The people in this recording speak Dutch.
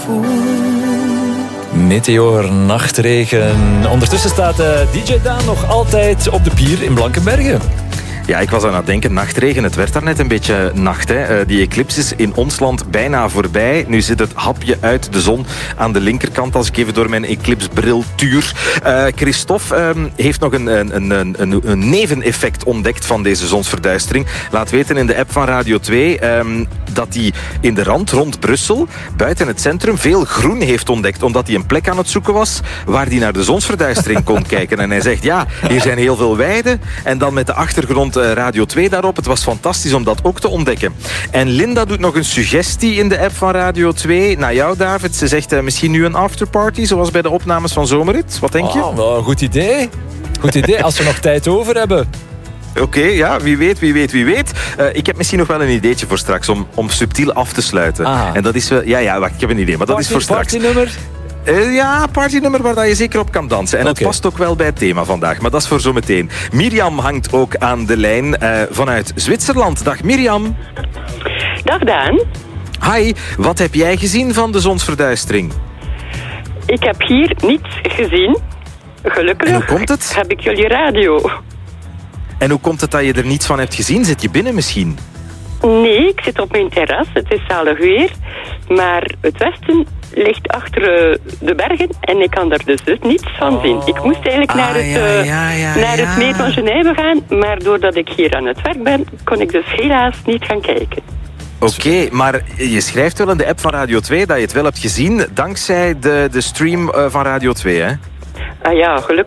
Meteor, nachtregen. Ondertussen staat DJ Daan nog altijd op de pier in Blankenberge. Ja, ik was aan het denken, nachtregen. Het werd daar net een beetje nacht. Hè. Die eclipse is in ons land bijna voorbij. Nu zit het hapje uit de zon aan de linkerkant, als ik even door mijn eclipsebril tuur. Christophe heeft nog een neveneffect ontdekt van deze zonsverduistering. Laat weten in de app van Radio 2 dat hij in de rand rond Brussel, buiten het centrum, veel groen heeft ontdekt, omdat hij een plek aan het zoeken was waar hij naar de zonsverduistering kon kijken. En hij zegt, ja, hier zijn heel veel weiden. En dan met de achtergrond Radio 2 daarop. Het was fantastisch om dat ook te ontdekken. En Linda doet nog een suggestie in de app van Radio 2 naar jou, David. Ze zegt misschien nu een afterparty, zoals bij de opnames van Zomerrit. Wat denk je? Wel een goed idee. Goed idee, als we nog tijd over hebben. Oké, ja, wie weet. Ik heb misschien nog wel een ideetje voor straks om subtiel af te sluiten. Aha. En dat is wel... Ja, wacht, ik heb een idee, maar dat is voor straks. Partynummer? Ja, partynummer waar je zeker op kan dansen. En het past ook wel bij het thema vandaag, maar dat is voor zometeen. Mirjam hangt ook aan de lijn vanuit Zwitserland. Dag Mirjam. Dag Daan. Hi, wat heb jij gezien van de zonsverduistering? Ik heb hier niets gezien. Gelukkig en hoe komt het? Heb ik jullie radio. En hoe komt het dat je er niets van hebt gezien? Zit je binnen misschien? Nee, ik zit op mijn terras. Het is zalig weer. Maar het westen ligt achter de bergen en ik kan er dus niets van zien. Ik moest eigenlijk naar het meer van Genève gaan, maar doordat ik hier aan het werk ben, kon ik dus helaas niet gaan kijken. Oké, maar je schrijft wel in de app van Radio 2 dat je het wel hebt gezien, dankzij de stream van Radio 2, hè? Ah ja,